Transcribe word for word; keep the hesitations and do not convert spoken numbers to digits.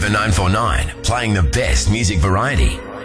nine four nine, playing the best music variety.